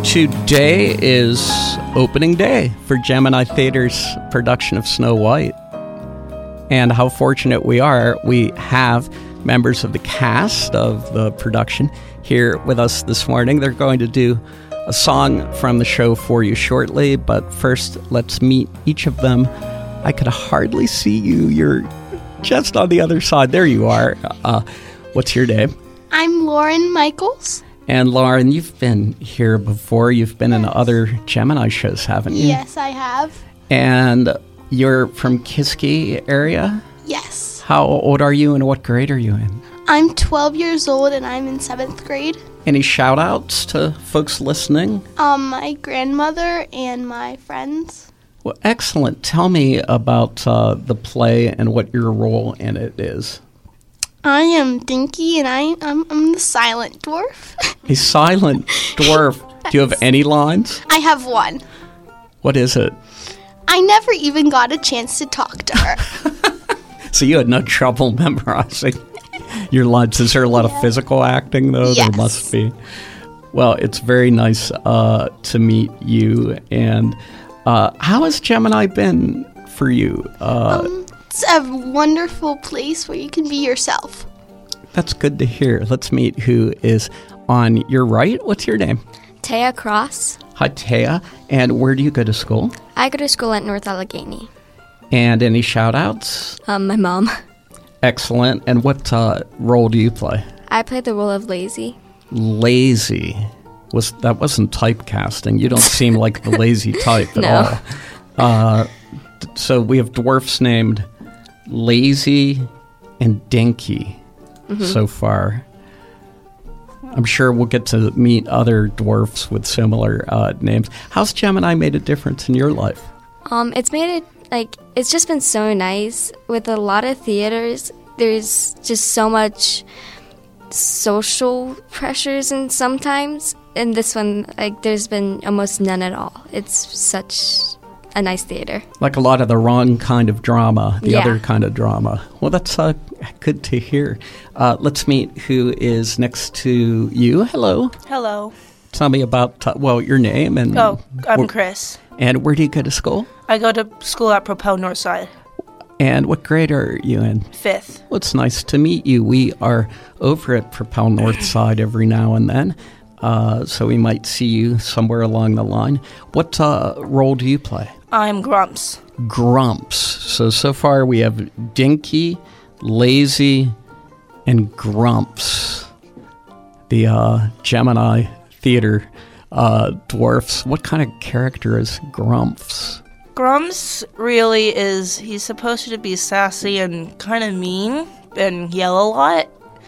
Today is opening day for Gemini Theater's production of Snow White. And how fortunate we are, we have members of the cast of the production here with us this morning. They're going to do a song from the show for you shortly, but first let's meet each of them. I could hardly see you. You're just on the other side. There you are. What's your name? I'm Lauren Michaels. And Lauren, you've been here before. You've been in other Gemini shows, haven't you? Yes, I have. And you're from Kiski area? Yes. How old are you and what grade are you in? I'm 12 years old and I'm in 7th grade. Any shout outs to folks listening? My grandmother and my friends. Well, excellent. Tell me about the play and what your role in it is. I am Dinky and I'm the silent dwarf. A silent dwarf. Do you have any lines? I have one. What is it? I never even got a chance to talk to her. So you had no trouble memorizing your lines. Is there a lot of physical acting, though? Yes. There must be. Well, it's very nice to meet you. And how has Gemini been for you? It's a wonderful place where you can be yourself. That's good to hear. Let's meet who is on your right. What's your name? Taya Cross. Hi, Taya. And where do you go to school? I go to school at North Allegheny. And any shout-outs? My mom. Excellent. And what role do you play? I play the role of Lazy. Lazy. That wasn't typecasting. You don't seem like the lazy type at all. So we have dwarfs named Lazy and Dinky so far. I'm sure we'll get to meet other dwarfs with similar names. How's Gemini made a difference in your life? It's made it, it's just been so nice. With a lot of theaters, there's just so much social pressures and sometimes. In this one, there's been almost none at all. It's such a nice theater. Like a lot of the wrong kind of drama, the other kind of drama. Well, that's good to hear. Let's meet who is next to you. Hello. Hello. Tell me about, your name. And I'm Chris. And where do you go to school? I go to school at Propel Northside. And what grade are you in? 5th. Well, it's nice to meet you. We are over at Propel Northside every now and then. So we might see you somewhere along the line. What role do you play? I'm Grumps. Grumps. So far we have Dinky, Lazy, and Grumps. The Gemini Theater dwarfs. What kind of character is Grumps? Grumps really he's supposed to be sassy and kind of mean and yell a lot.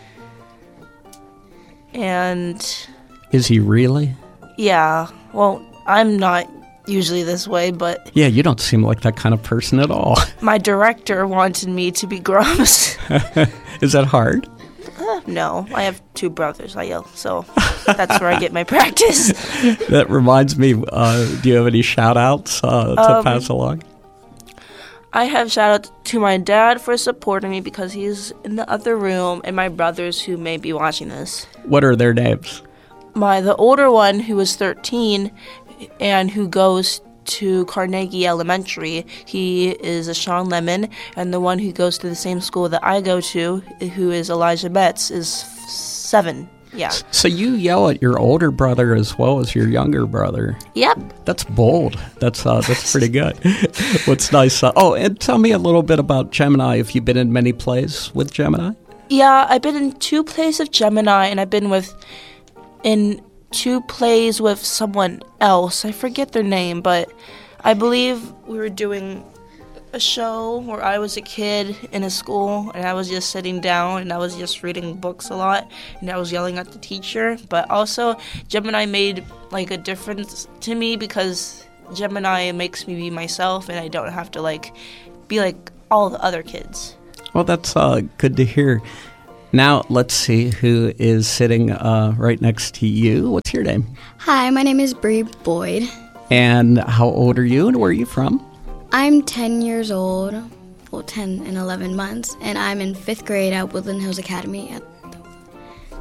And... Is he really? Yeah. Well, I'm not usually this way, but... Yeah, you don't seem like that kind of person at all. My director wanted me to be Grumps. Is that hard? No. I have 2 brothers. I yell, so that's where I get my practice. That reminds me, do you have any shout-outs to pass along? I have shout-out to my dad for supporting me because he's in the other room, and my brothers who may be watching this. What are their names? The older one, who is 13 and who goes to Carnegie Elementary, he is a Sean Lemon, and the one who goes to the same school that I go to, who is Elijah Betts, is 7. Yeah. So you yell at your older brother as well as your younger brother. Yep. That's bold. That's pretty good. What's nice? And tell me a little bit about Gemini. Have you been in many plays with Gemini? Yeah, I've been in 2 plays of Gemini, and I've been in 2 plays with someone else. I forget their name, but I believe we were doing a show where I was a kid in a school, and I was just sitting down, and I was just reading books a lot, and I was yelling at the teacher. But also, Gemini made, a difference to me because Gemini makes me be myself, and I don't have to, be like all the other kids. Well, that's good to hear. Now, let's see who is sitting right next to you. What's your name? Hi, my name is Bree Boyd. And how old are you and where are you from? I'm 10 years old, 10 and 11 months, and I'm in 5th grade at Woodland Hills Academy.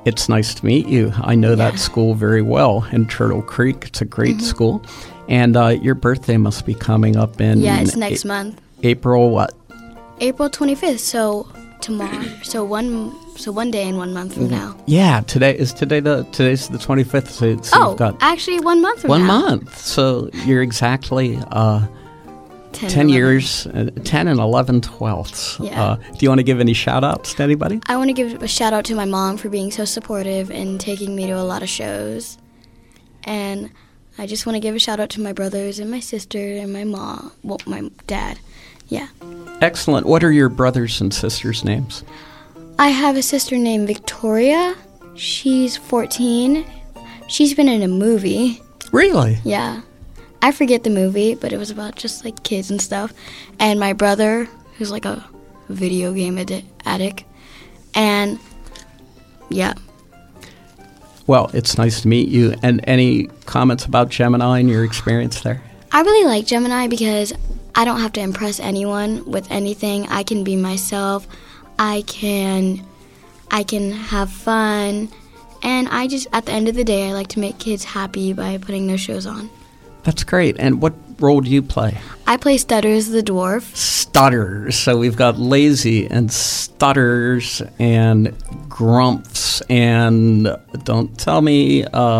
It's nice to meet you. I know that school very well in Turtle Creek. It's a great school. And your birthday must be coming up in... Yeah, it's next month. April what? April 25th, so tomorrow. So one day and 1 month from now. Yeah, today's the 25th. So you've got actually 1 month from 1 now. month. So you're exactly 10 11. years, 10 and 11 twelfths. Yeah. Do you want to give any shout-outs to anybody? I want to give a shout out to my mom for being so supportive and taking me to a lot of shows. And I just want to give a shout out to my brothers and my sister and my mom, well, my dad. Yeah. Excellent. What are your brothers and sisters' names? I have a sister named Victoria. She's 14. She's been in a movie. Really? Yeah. I forget the movie, but it was about just like kids and stuff. And my brother, who's like a video game addict. And yeah. Well, it's nice to meet you. And any comments about Gemini and your experience there? I really like Gemini because I don't have to impress anyone with anything. I can be myself. I can have fun. And I just, at the end of the day, I like to make kids happy by putting those shows on. That's great. And what role do you play? I play Stutters the dwarf. Stutters. So we've got Lazy and Stutters and Grumps and don't tell me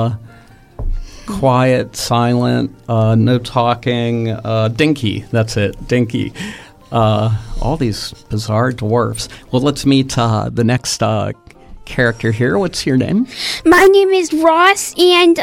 quiet, silent, no talking, Dinky. That's it, Dinky. All these bizarre dwarfs. Well, let's meet the next character here. What's your name? My name is Ross, and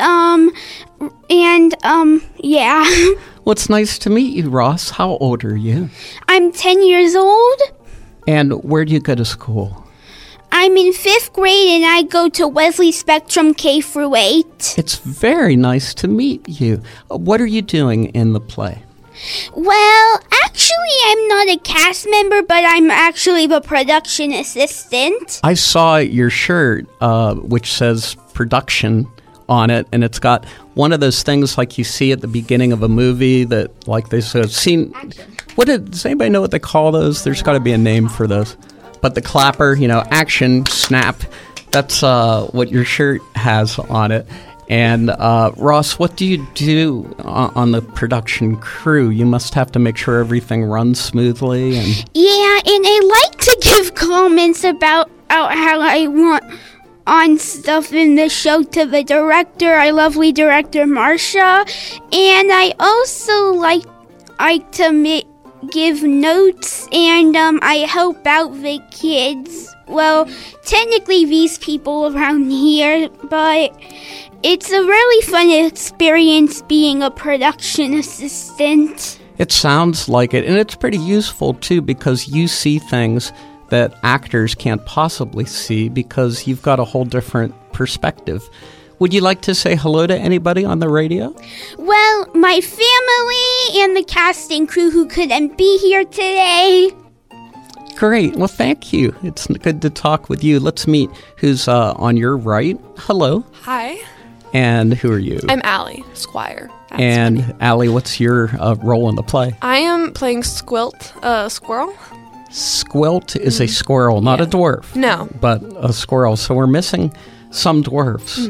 yeah. Well, it's nice to meet you, Ross. How old are you? I'm 10 years old. And where do you go to school? I'm in 5th grade, and I go to Wesley Spectrum K through 8. It's very nice to meet you. What are you doing in the play? Well, actually, I'm not a cast member, but I'm actually the production assistant. I saw your shirt, which says production on it, and it's got one of those things like you see at the beginning of a movie that, like, they said, scene. Does anybody know what they call those? There's got to be a name for those. But the clapper, action, snap, that's what your shirt has on it. And Ross, what do you do on the production crew? You must have to make sure everything runs smoothly. And Yeah, and I like to give comments about how I want on stuff in the show to the director, our lovely director Marsha. And I also like to give notes, and I help out the kids. Well, technically these people around here, but it's a really fun experience being a production assistant. it sounds like it, and it's pretty useful too because you see things that actors can't possibly see because you've got a whole different perspective. Would you like to say hello to anybody on the radio? Well, my family and the casting crew who couldn't be here today. Great. Well, thank you. It's good to talk with you. Let's meet who's on your right. Hello. Hi. And who are you? I'm Allie, Squire. That's and funny. Allie, what's your role in the play? I am playing Squilt, squirrel. Squilt is a squirrel, not a dwarf. No. But a squirrel. So we're missing some dwarfs.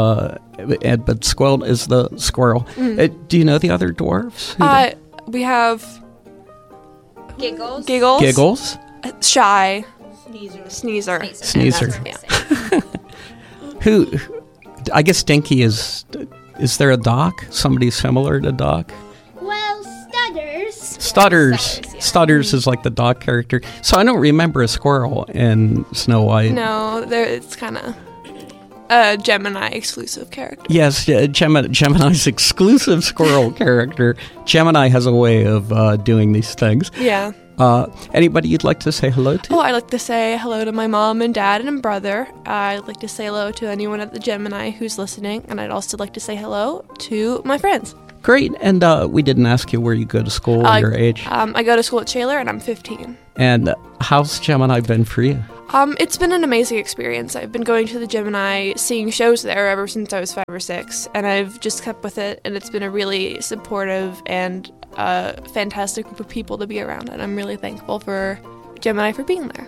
But Squilt is the squirrel. Do you know the other dwarfs? We have Giggles. Giggles? Shy, Sneezer. Sneezer. And that's- Who? I guess Dinky is there a Doc? Somebody similar to Doc? Well, Stutters. Stutters. Stutters is like the Doc character. So I don't remember a squirrel in Snow White. No, it's kind of a Gemini exclusive character. Yes, Gemini's exclusive squirrel character. Gemini has a way of doing these things. Yeah. Anybody you'd like to say hello to? Oh, I'd like to say hello to my mom and dad and brother. I'd like to say hello to anyone at the Gemini who's listening, and I'd also like to say hello to my friends. Great. And we didn't ask you where you go to school or your age. I go to school at Shaler, and I'm 15. And how's Gemini been for you? It's been an amazing experience. I've been going to the Gemini, seeing shows there ever since I was 5 or 6, and I've just kept with it, and it's been a really supportive and fantastic group of people to be around, and I'm really thankful for Gemini for being there.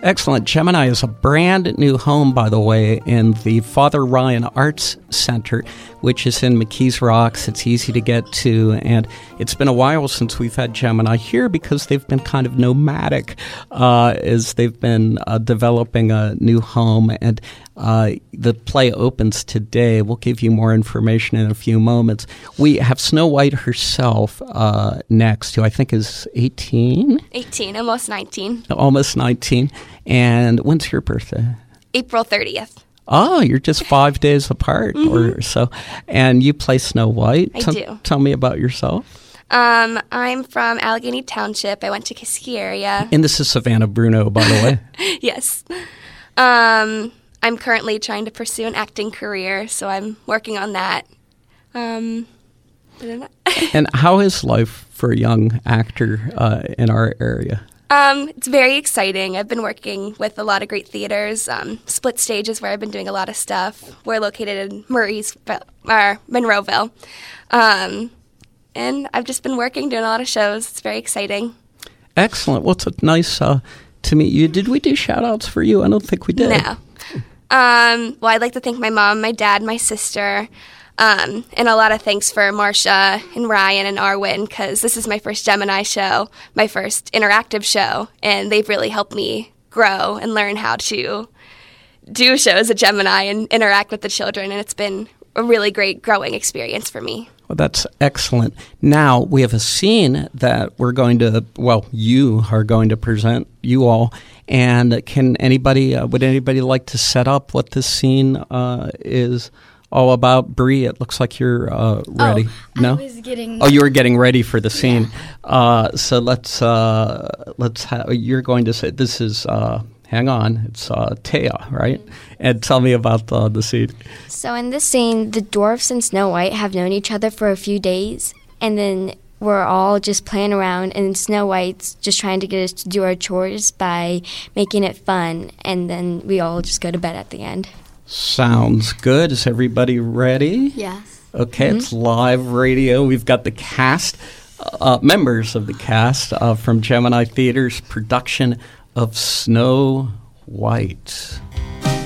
Excellent. Gemini is a brand new home, by the way, in the Father Ryan Arts Center, which is in McKees Rocks. It's easy to get to, and it's been a while since we've had Gemini here because they've been kind of nomadic as they've been developing a new home. And the play opens today. We'll give you more information in a few moments. We have Snow White herself next, who I think is 18? 18, almost 19. Almost 19. And when's your birthday? April 30th. Oh, you're just 5 days apart or so. And you play Snow White. I do. Tell me about yourself. I'm from Allegheny Township. I went to Kiski area. And this is Savannah Bruno, by the way. Yes. I'm currently trying to pursue an acting career, so I'm working on that. I don't know. And how is life for a young actor in our area? It's very exciting. I've been working with a lot of great theaters. Split Stage is where I've been doing a lot of stuff. We're located in Monroeville. And I've just been working, doing a lot of shows. It's very exciting. Excellent. Well, it's nice to meet you. Did we do shout-outs for you? I don't think we did. No. Well, I'd like to thank my mom, my dad, my sister, and a lot of thanks for Marsha and Ryan and Arwen, because this is my first Gemini show, my first interactive show, and they've really helped me grow and learn how to do shows at Gemini and interact with the children, and it's been a really great growing experience for me. Well, that's excellent. Now, we have a scene that you are going to present, you all. And can would anybody like to set up what this scene is all about? Bree, it looks like you're ready. No? You were getting ready for the scene. Yeah. So you're going to say, this is, hang on, it's Taya, right? And tell me about the scene. So in this scene, the dwarfs and Snow White have known each other for a few days, and then we're all just playing around, and Snow White's just trying to get us to do our chores by making it fun, and then we all just go to bed at the end. Sounds good. Is everybody ready? Yes. Okay, It's live radio. We've got the cast, members of the cast from Gemini Theater's production of Snow White.